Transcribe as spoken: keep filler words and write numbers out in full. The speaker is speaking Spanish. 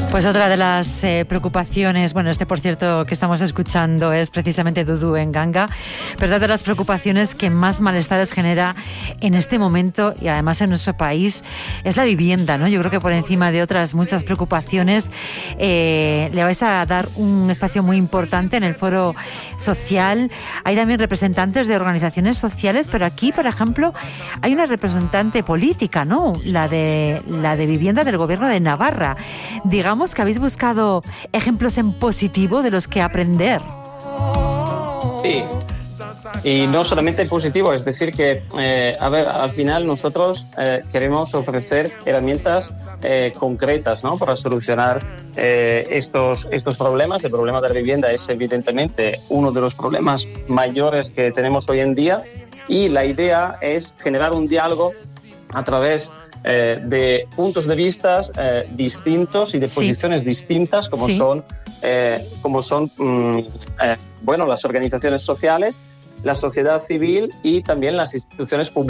Pues otra de las eh, preocupaciones, bueno, este por cierto que estamos escuchando es precisamente Dudu Nganga, pero otra de las preocupaciones que más malestares genera en este momento y además en nuestro país es la vivienda, ¿no? Yo creo que por encima de otras muchas preocupaciones eh, le vais a dar un espacio muy importante en el foro social. Hay también representantes de organizaciones sociales, pero aquí, por ejemplo, hay una representante política, ¿no? La de, la de vivienda del Gobierno de Navarra. Digamos que habéis buscado ejemplos en positivo de los que aprender. Sí, y no solamente en positivo, es decir que, eh, a ver, al final nosotros eh, queremos ofrecer herramientas eh, concretas, ¿no?, para solucionar eh, estos, estos problemas. El problema de la vivienda es evidentemente uno de los problemas mayores que tenemos hoy en día y la idea es generar un diálogo a través Eh, de puntos de vista eh, distintos y de posiciones sí. distintas como sí. son, eh, como son mm, eh, bueno, las organizaciones sociales, la sociedad civil y también las instituciones públicas.